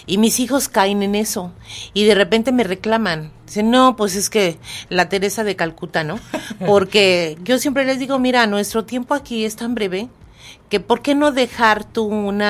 Y mis hijos caen en eso y de repente me reclaman. Dicen, no, pues es que la Teresa de Calcuta, ¿no? Porque yo siempre les digo, mira, nuestro tiempo aquí es tan breve que ¿por qué no dejar tú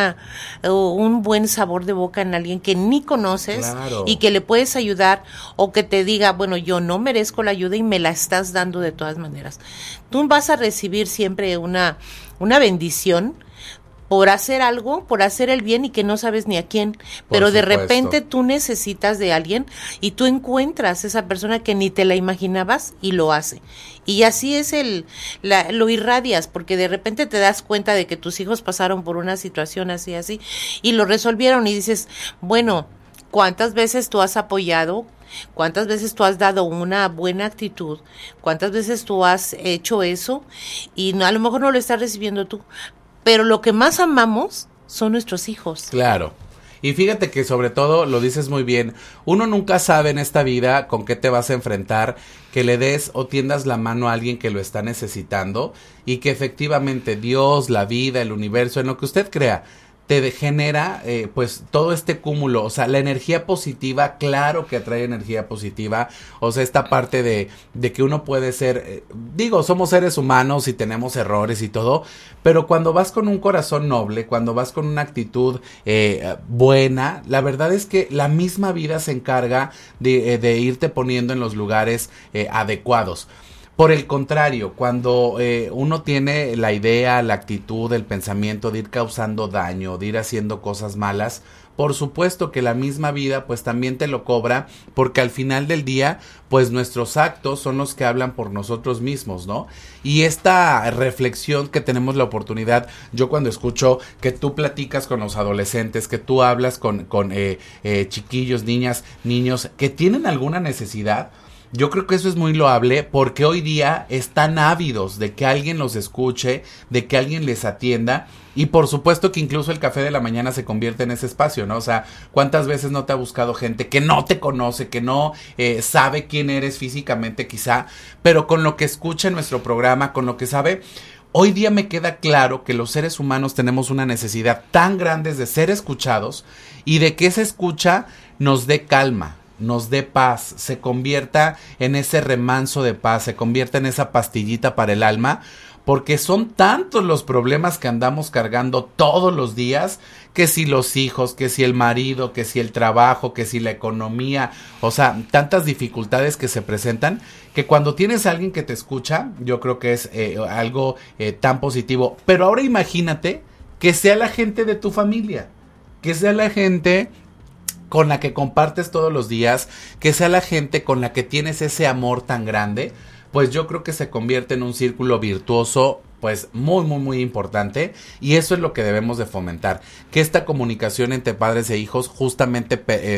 un buen sabor de boca en alguien que ni conoces Claro. y que le puedes ayudar o que te diga, bueno, yo no merezco la ayuda y me la estás dando de todas maneras? Tú vas a recibir siempre una bendición por hacer algo, por hacer el bien y que no sabes ni a quién, pero de repente tú necesitas de alguien y tú encuentras esa persona que ni te la imaginabas y lo hace. Y así es lo irradias, porque de repente te das cuenta de que tus hijos pasaron por una situación así, y lo resolvieron y dices, bueno, ¿cuántas veces tú has apoyado? ¿Cuántas veces tú has dado una buena actitud? ¿Cuántas veces tú has hecho eso? Y a lo mejor no lo estás recibiendo tú, pero lo que más amamos son nuestros hijos. Claro. Y fíjate que sobre todo, lo dices muy bien, uno nunca sabe en esta vida con qué te vas a enfrentar, que le des o tiendas la mano a alguien que lo está necesitando y que efectivamente Dios, la vida, el universo, en lo que usted crea, te genera pues todo este cúmulo, o sea, la energía positiva, claro que atrae energía positiva, o sea, esta parte de que uno puede ser, somos seres humanos y tenemos errores y todo, pero cuando vas con un corazón noble, cuando vas con una actitud buena, la verdad es que la misma vida se encarga de irte poniendo en los lugares adecuados. Por el contrario, cuando uno tiene la idea, la actitud, el pensamiento de ir causando daño, de ir haciendo cosas malas, por supuesto que la misma vida pues también te lo cobra, porque al final del día pues nuestros actos son los que hablan por nosotros mismos, ¿no? Y esta reflexión que tenemos la oportunidad, yo cuando escucho que tú platicas con los adolescentes, que tú hablas con chiquillos, niñas, niños que tienen alguna necesidad, yo creo que eso es muy loable porque hoy día están ávidos de que alguien los escuche, de que alguien les atienda y por supuesto que incluso el café de la mañana se convierte en ese espacio, ¿no? O sea, ¿cuántas veces no te ha buscado gente que no te conoce, que no sabe quién eres físicamente quizá, pero con lo que escucha en nuestro programa, con lo que sabe? Hoy día me queda claro que los seres humanos tenemos una necesidad tan grande de ser escuchados y de que esa escucha nos dé calma, nos dé paz, se convierta en ese remanso de paz, se convierta en esa pastillita para el alma, porque son tantos los problemas que andamos cargando todos los días, que si los hijos, que si el marido, que si el trabajo, que si la economía, o sea, tantas dificultades que se presentan, que cuando tienes a alguien que te escucha, yo creo que es algo tan positivo. Pero ahora imagínate que sea la gente de tu familia, que sea la gente con la que compartes todos los días, que sea la gente con la que tienes ese amor tan grande, pues yo creo que se convierte en un círculo virtuoso, pues muy, muy, muy importante, y eso es lo que debemos de fomentar, que esta comunicación entre padres e hijos justamente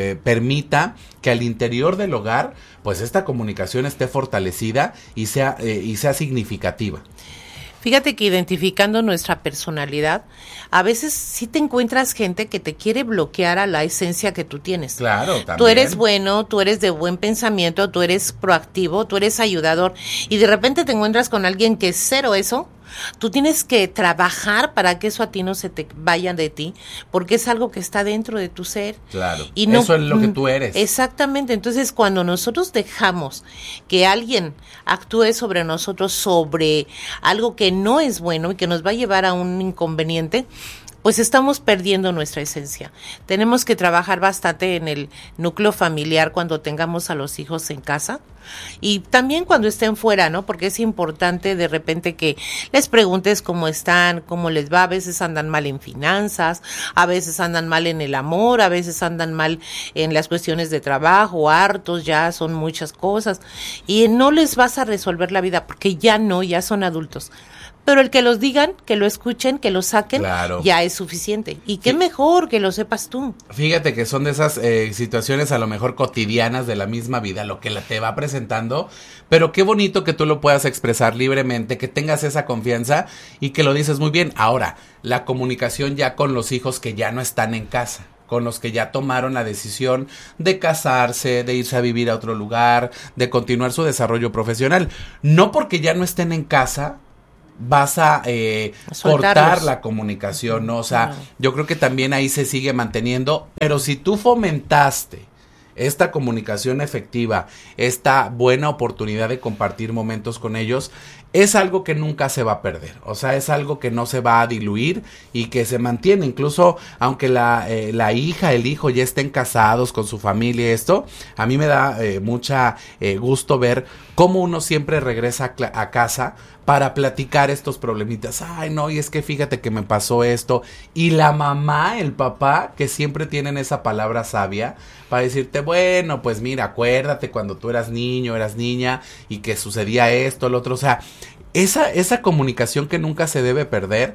permita que al interior del hogar, pues esta comunicación esté fortalecida y sea significativa. Fíjate que identificando nuestra personalidad, a veces sí te encuentras gente que te quiere bloquear a la esencia que tú tienes. Claro, también. Tú eres bueno, tú eres de buen pensamiento, tú eres proactivo, tú eres ayudador, y de repente te encuentras con alguien que es cero eso. Tú tienes que trabajar para que eso a ti no se te vaya de ti, porque es algo que está dentro de tu ser. Claro, y no, eso es lo que tú eres. Exactamente, entonces cuando nosotros dejamos que alguien actúe sobre nosotros, sobre algo que no es bueno y que nos va a llevar a un inconveniente, pues estamos perdiendo nuestra esencia. Tenemos que trabajar bastante en el núcleo familiar cuando tengamos a los hijos en casa y también cuando estén fuera, ¿no? Porque es importante de repente que les preguntes cómo están, cómo les va. A veces andan mal en finanzas, a veces andan mal en el amor, a veces andan mal en las cuestiones de trabajo, hartos, ya son muchas cosas y no les vas a resolver la vida porque ya son adultos. Pero el que los digan, que lo escuchen, que lo saquen, claro, ya es suficiente. Y qué mejor que lo sepas tú. Fíjate que son de esas situaciones a lo mejor cotidianas de la misma vida, lo que te va presentando, pero qué bonito que tú lo puedas expresar libremente, que tengas esa confianza y que lo dices muy bien. Ahora, la comunicación ya con los hijos que ya no están en casa, con los que ya tomaron la decisión de casarse, de irse a vivir a otro lugar, de continuar su desarrollo profesional. No porque ya no estén en casa vas a cortar la comunicación, ¿no? O sea, No. yo creo que también ahí se sigue manteniendo, pero si tú fomentaste esta comunicación efectiva, esta buena oportunidad de compartir momentos con ellos, es algo que nunca se va a perder, o sea, es algo que no se va a diluir y que se mantiene, incluso aunque la hija, el hijo ya estén casados con su familia y esto, a mí me da mucha gusto ver cómo uno siempre regresa a casa para platicar estos problemitas. Ay, no, y es que fíjate que me pasó esto. Y la mamá, el papá, que siempre tienen esa palabra sabia para decirte, bueno, pues mira, acuérdate cuando tú eras niño, eras niña y que sucedía esto, lo otro. O sea, esa comunicación que nunca se debe perder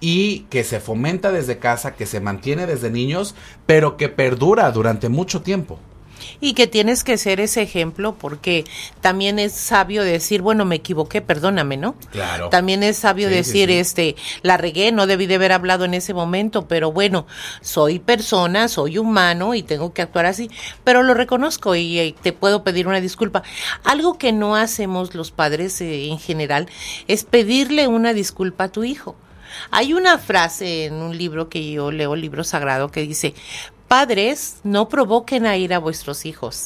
y que se fomenta desde casa, que se mantiene desde niños, pero que perdura durante mucho tiempo. Y que tienes que ser ese ejemplo, porque también es sabio decir, bueno, me equivoqué, perdóname, ¿no? Claro. También es sabio Sí, decir, sí. la regué, no debí de haber hablado en ese momento, pero bueno, soy persona, soy humano y tengo que actuar así, pero lo reconozco y te puedo pedir una disculpa. Algo que no hacemos los padres en general es pedirle una disculpa a tu hijo. Hay una frase en un libro que yo leo, el libro sagrado, que dice: padres, no provoquen a ir a vuestros hijos.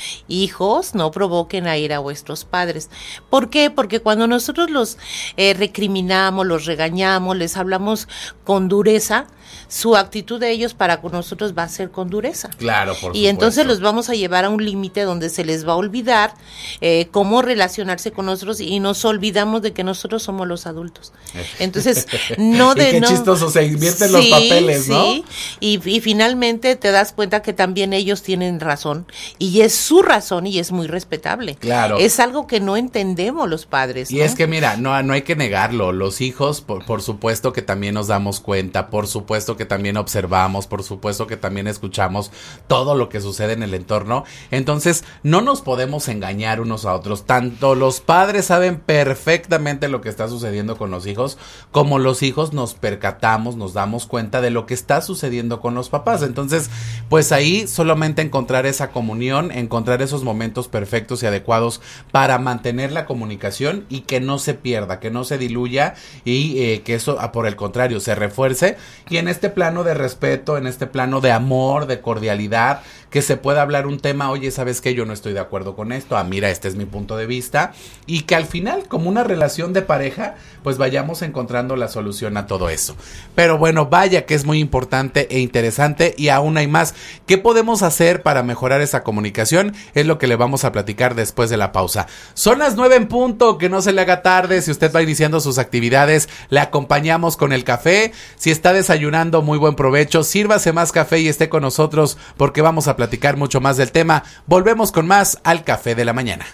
Hijos, no provoquen a ir a vuestros padres. ¿Por qué? Porque cuando nosotros los recriminamos, los regañamos, les hablamos con dureza, su actitud de ellos para con nosotros va a ser con dureza. Claro, por supuesto. Y entonces los vamos a llevar a un límite donde se les va a olvidar cómo relacionarse con nosotros y nos olvidamos de que nosotros somos los adultos. Entonces, no de... y qué no, chistoso, se invierten los papeles, ¿no? Sí, y finalmente te das cuenta que también ellos tienen razón y es su razón y es muy respetable. Claro. Es algo que no entendemos los padres, Y ¿no? es que mira, no hay que negarlo, los hijos por supuesto que también nos damos cuenta, por supuesto que también observamos, por supuesto que también escuchamos todo lo que sucede en el entorno, entonces no nos podemos engañar unos a otros, tanto los padres saben perfectamente lo que está sucediendo con los hijos, como los hijos nos percatamos, nos damos cuenta de lo que está sucediendo con los papás, entonces pues ahí solamente encontrar esa comunión, encontrar esos momentos perfectos y adecuados para mantener la comunicación y que no se pierda, que no se diluya y que eso por el contrario se refuerce y en este plano de respeto, en este plano de amor, de cordialidad, que se pueda hablar un tema, oye, ¿sabes qué? Yo no estoy de acuerdo con esto, mira, este es mi punto de vista y que al final como una relación de pareja pues vayamos encontrando la solución a todo eso. Pero bueno, vaya que es muy importante e interesante y aún hay más. ¿Qué podemos hacer para mejorar esa comunicación? Es lo que le vamos a platicar después de la pausa. Son las 9 en punto, que no se le haga tarde. Si usted va iniciando sus actividades, le acompañamos con el café. Si está desayunando, muy buen provecho. Sírvase más café y esté con nosotros porque vamos a platicar mucho más del tema. Volvemos con más al Café de la Mañana.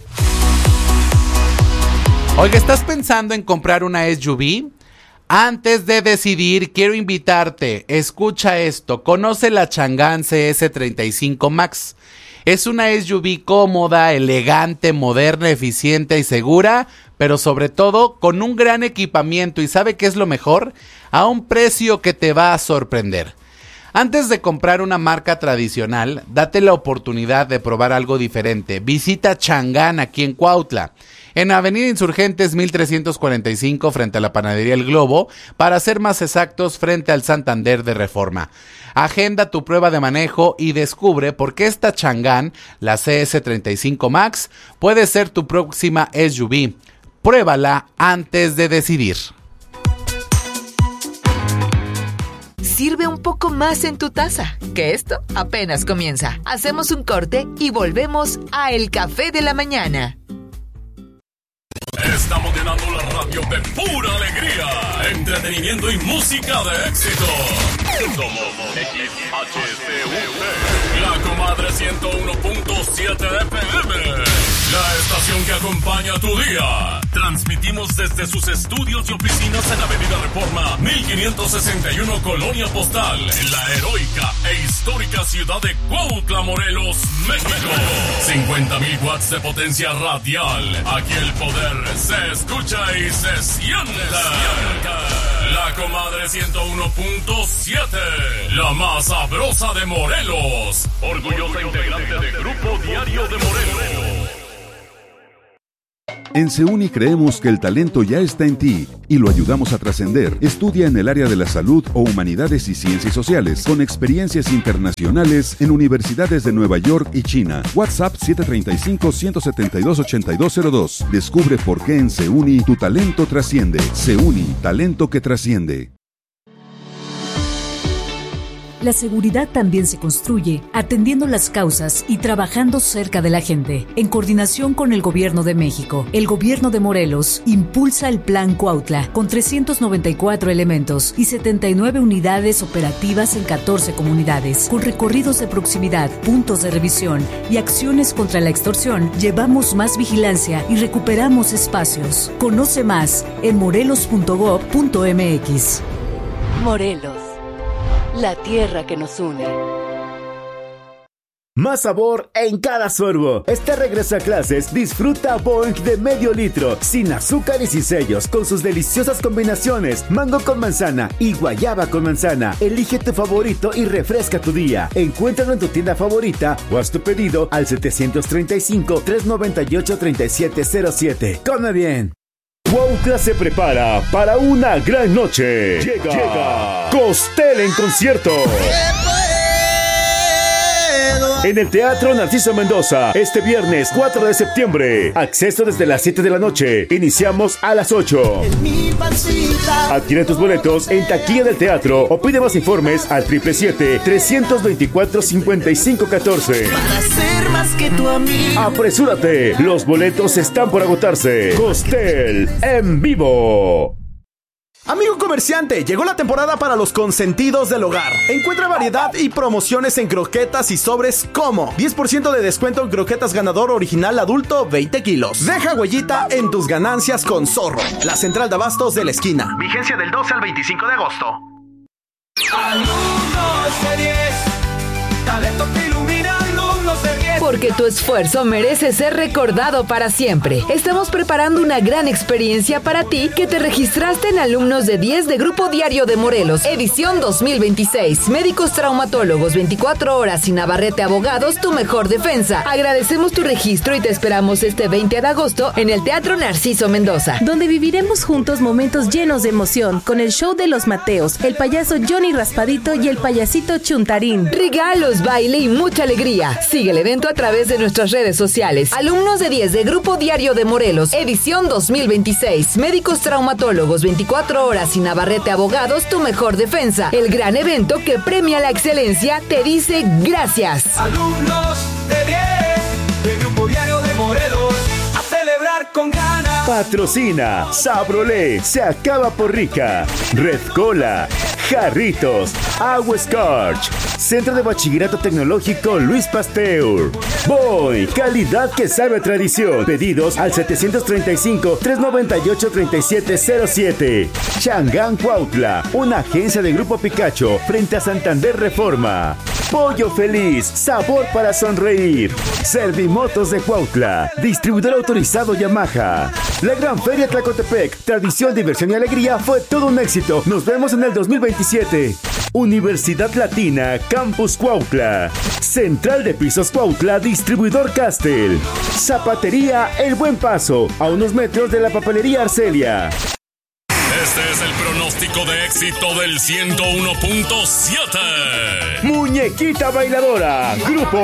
Oiga, ¿estás pensando en comprar una SUV? Antes de decidir, quiero invitarte, escucha esto, conoce la Chang'an CS35 Max. Es una SUV cómoda, elegante, moderna, eficiente y segura, pero sobre todo con un gran equipamiento y ¿sabe qué es lo mejor? A un precio que te va a sorprender. Antes de comprar una marca tradicional, date la oportunidad de probar algo diferente. Visita Chang'an aquí en Cuautla, en Avenida Insurgentes 1345 frente a la Panadería El Globo, para ser más exactos frente al Santander de Reforma. Agenda tu prueba de manejo y descubre por qué esta Chang'an, la CS35 Max, puede ser tu próxima SUV. Pruébala antes de decidir. Sirve un poco más en tu taza, que esto apenas comienza. Hacemos un corte y volvemos a El Café de la Mañana. Estamos llenando la radio de pura alegría, entretenimiento y música de éxito. Somos XHCUT, la comadre 101.7 FM, la estación que acompaña tu día. Transmitimos desde sus estudios y oficinas en Avenida Reforma 1561 Colonia Postal, en la heroica e histórica ciudad de Cuautla, Morelos, México. 50,000 watts de potencia radial. Aquí el poder se escucha y se siente. La comadre 101.7, la más sabrosa de Morelos. Orgullosa integrante de Grupo Diario de Morelos. En SEUNI creemos que el talento ya está en ti y lo ayudamos a trascender. Estudia en el área de la salud o humanidades y ciencias sociales con experiencias internacionales en universidades de Nueva York y China. WhatsApp 735-172-8202. Descubre por qué en SEUNI tu talento trasciende. SEUNI, talento que trasciende. La seguridad también se construye atendiendo las causas y trabajando cerca de la gente. En coordinación con el Gobierno de México, el Gobierno de Morelos impulsa el Plan Cuautla con 394 elementos y 79 unidades operativas en 14 comunidades. Con recorridos de proximidad, puntos de revisión y acciones contra la extorsión, llevamos más vigilancia y recuperamos espacios. Conoce más en morelos.gov.mx. Morelos, la tierra que nos une. Más sabor en cada sorbo. Este regreso a clases, disfruta Boing de medio litro, sin azúcar y sin sellos, con sus deliciosas combinaciones, mango con manzana y guayaba con manzana. Elige tu favorito y refresca tu día. Encuéntralo en tu tienda favorita o haz tu pedido al 735-398-3707. ¡Come bien! Cuautla se prepara para una gran noche. Llega Costel en concierto. En el Teatro Narciso Mendoza, este viernes 4 de septiembre. Acceso desde las 7 de la noche. Iniciamos a las 8. Adquiere tus boletos en taquilla del teatro o pide más informes al 777-324-5514. Para ser más que tu amigo. Apresúrate, los boletos están por agotarse. Costel en vivo. Amigo comerciante, llegó la temporada para los consentidos del hogar. Encuentra variedad y promociones en croquetas y sobres como 10% de descuento en croquetas Ganador original adulto 20 kilos. Deja huellita en tus ganancias con Zorro, la central de abastos de la esquina. Vigencia del 12 al 25 de agosto. Alumnos de 10, talento que ilumina, alumnos de 10. Porque tu esfuerzo merece ser recordado para siempre. Estamos preparando una gran experiencia para ti que te registraste en Alumnos de 10 de Grupo Diario de Morelos, edición 2026. Médicos traumatólogos, 24 horas y Navarrete Abogados, tu mejor defensa. Agradecemos tu registro y te esperamos este 20 de agosto en el Teatro Narciso Mendoza, donde viviremos juntos momentos llenos de emoción con el show de los Mateos, el payaso Johnny Raspadito y el payasito Chuntarín. Regalos, baile y mucha alegría. Sigue el evento a través de nuestras redes sociales. Alumnos de 10 de Grupo Diario de Morelos, edición 2026. Médicos traumatólogos, 24 horas y Navarrete Abogados, tu mejor defensa. El gran evento que premia la excelencia te dice gracias. Alumnos de 10 de Grupo Diario de Morelos, a celebrar con ganas. Patrocina Sabrolé, se acaba por rica. Red Cola, Jarritos, Agua Scorch, Centro de Bachillerato Tecnológico Luis Pasteur. Boy, calidad que sabe a tradición. Pedidos al 735-398-3707. Changán Cuautla, una agencia de Grupo Picacho frente a Santander Reforma. Pollo Feliz, sabor para sonreír. Servimotos de Cuautla, distribuidor autorizado Yamaha. La Gran Feria Tlacotepec, tradición, diversión y alegría, fue todo un éxito. Nos vemos en el 2027. Universidad Latina, Campus Cuautla. Central de Pisos Cuautla, distribuidor Castel. Zapatería El Buen Paso, a unos metros de la papelería Arcelia. Este es el pronóstico de éxito del 101.7. Muñequita Bailadora, Grupo